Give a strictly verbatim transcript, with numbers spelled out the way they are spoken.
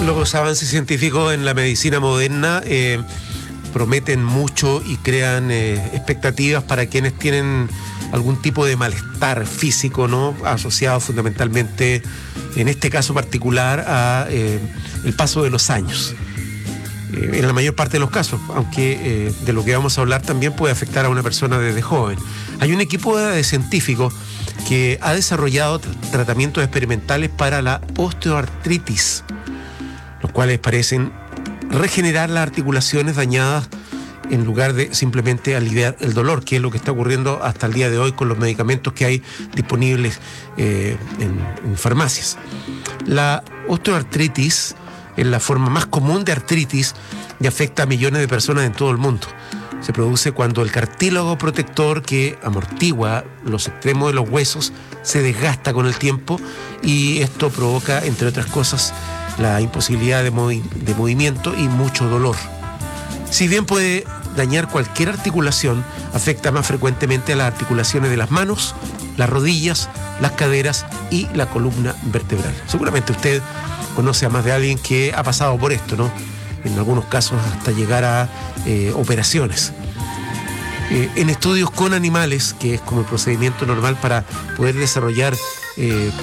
Los avances científicos en la medicina moderna eh, prometen mucho y crean eh, expectativas para quienes tienen algún tipo de malestar físico, ¿no? Asociado fundamentalmente, en este caso particular, a eh, el paso de los años. Eh, en la mayor parte de los casos, aunque eh, de lo que vamos a hablar también puede afectar a una persona desde joven. Hay un equipo de científicos que ha desarrollado tr- tratamientos experimentales para la osteoartritis, los cuales parecen regenerar las articulaciones dañadas en lugar de simplemente aliviar el dolor, que es lo que está ocurriendo hasta el día de hoy con los medicamentos que hay disponibles eh, en, en farmacias. La osteoartritis es la forma más común de artritis y afecta a millones de personas en todo el mundo. Se produce cuando el cartílago protector que amortigua los extremos de los huesos se desgasta con el tiempo, y esto provoca, entre otras cosas, la imposibilidad de, movi- de movimiento y mucho dolor. Si bien puede dañar cualquier articulación, afecta más frecuentemente a las articulaciones de las manos, las rodillas, las caderas y la columna vertebral. Seguramente usted conoce a más de alguien que ha pasado por esto, ¿no? En algunos casos hasta llegar a eh, operaciones. Eh, en estudios con animales, que es como el procedimiento normal para poder desarrollar eh,